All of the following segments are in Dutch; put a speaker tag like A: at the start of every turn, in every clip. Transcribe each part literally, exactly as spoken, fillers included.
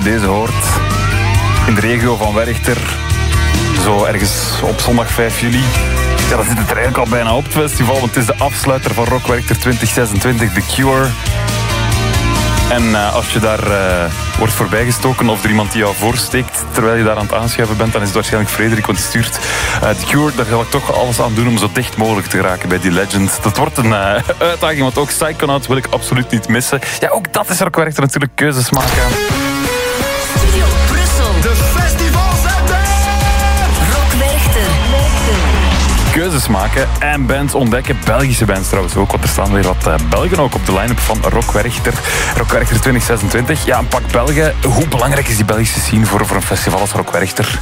A: deze hoort, in de regio van Werchter, zo ergens op zondag vijf juli. Ja, dat zit het er eigenlijk al bijna op het festival, want het is de afsluiter van Rock Werchter twintig zesentwintig, The Cure. En uh, als je daar uh, wordt voorbijgestoken of er iemand die jou voorsteekt terwijl je daar aan het aanschuiven bent, dan is het waarschijnlijk Frederik, want die stuurt uh, The Cure. Daar zal ik toch alles aan doen om zo dicht mogelijk te geraken bij die legend. Dat wordt een uh, uitdaging, want ook Psychonauts wil ik absoluut niet missen. Ja, ook dat is Rock Werchter natuurlijk, keuzes maken.
B: Studio Brussel.
C: De festivalzender!
B: Rock Werchter.
A: Keuzes maken en bands ontdekken. Belgische bands trouwens ook, want er staan weer wat uh, Belgen ook op de line-up van Rock Werchter. Rock Werchter twintig zesentwintig. Ja, een pak Belgen. Hoe belangrijk is die Belgische scene voor, voor een festival als Rock Werchter?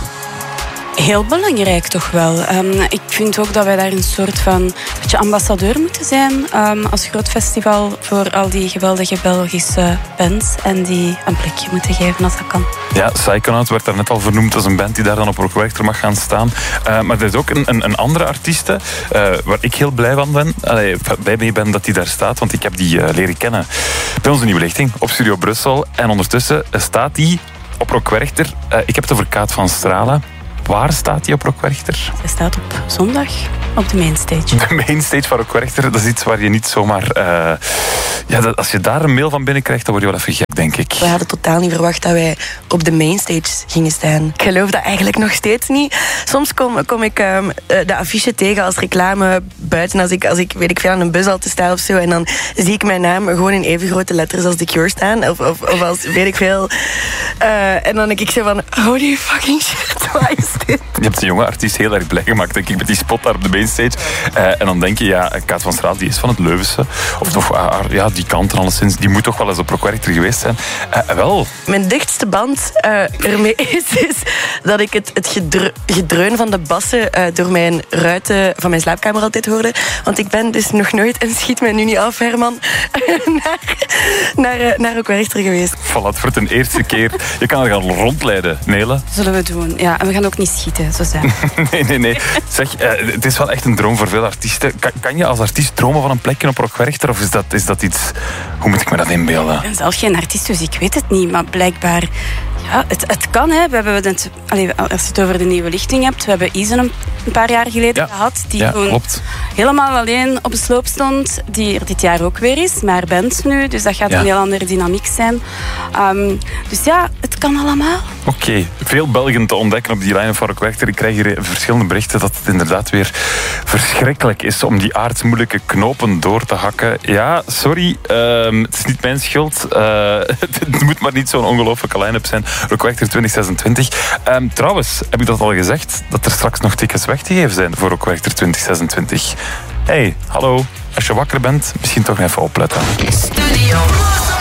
D: Heel belangrijk toch wel. Um, ik vind ook dat wij daar een soort van beetje ambassadeur moeten zijn um, als groot festival voor al die geweldige Belgische bands en die een plekje moeten geven als dat kan.
A: Ja, Psychonaut werd daar net al vernoemd als een band die daar dan op Rock Werchter mag gaan staan. Uh, maar er is ook een, een, een andere artieste uh, waar ik heel blij van ben. Allee, blij mee ben dat die daar staat, want ik heb die uh, leren kennen bij onze nieuwe lichting op Studio Brussel. En ondertussen staat die op Rock Werchter. Uh, ik heb het over Kaat van Stralen. Waar staat hij op Rock Werchter?
D: Hij staat op zondag op de mainstage.
A: De mainstage van Rock Werchter, dat is iets waar je niet zomaar... Uh, ja, dat, als je daar een mail van binnenkrijgt, dan word je wel even gek, denk ik.
E: We hadden totaal niet verwacht dat wij op de mainstage gingen staan. Ik geloof dat eigenlijk nog steeds niet. Soms kom, kom ik um, de affiche tegen als reclame buiten. Als ik, als ik weet ik veel, aan een bus al te staan of zo. En dan zie ik mijn naam gewoon in even grote letters als The Cure staan. Of, of, of als weet ik veel. Uh, en dan denk ik zo van, holy fucking shit, waar is dit?
A: Je hebt de jonge artiest heel erg blij gemaakt, denk ik, met die spot daar op de mainstage. Uh, en dan denk je, ja, Kaat van Straat, die is van het Leuvense. Of toch, uh, ja, die kant en alleszins, die moet toch wel eens op Rock Werchter geweest zijn. Uh, wel.
E: Mijn dichtste band uh, ermee is, is dat ik het, het gedre, gedreun van de bassen uh, door mijn ruiten van mijn slaapkamer altijd hoorde. Want ik ben dus nog nooit, en schiet mij nu niet af, Herman, naar, naar, uh, naar Rock Werchter geweest.
A: Voilà, voor de eerste keer. Je kan er gaan rondleiden, Nele.
D: Zullen we doen, ja. En we gaan ook niet schieten, zo zijn.
A: nee, nee, nee. Zeg, uh, het is wel echt een droom voor veel artiesten. Kan, kan je als artiest dromen van een plekje op Rock Werchter? Of is dat, is dat iets... Hoe moet ik me dat inbeelden?
D: Ik ben zelf geen artiest, dus ik weet het niet. Maar blijkbaar... Ja, het, het kan, hè. We hebben het, allez, als je het over de nieuwe lichting hebt, we hebben Isen een, een paar jaar geleden
A: ja.
D: gehad, die
A: ja,
D: toen
A: klopt.
D: helemaal alleen op de sloop stond, die er dit jaar ook weer is, maar band nu, dus dat gaat ja. een heel andere dynamiek zijn. Um, dus ja, het kan allemaal.
A: Oké, okay. Veel Belgen te ontdekken op die lijn van Rock Werchter. Ik krijg hier verschillende berichten dat het inderdaad weer verschrikkelijk is om die aardsmoeilijke knopen door te hakken. Ja, sorry, um, het is niet mijn schuld. Uh, het moet maar niet zo'n ongelofelijke line-up zijn. Rock Werchter twintig zesentwintig. Um, trouwens, heb ik dat al gezegd? Dat er straks nog tickets weg te geven zijn voor Rock Werchter twintig zesentwintig. Hey, hallo. Als je wakker bent, misschien toch even opletten.
B: Studio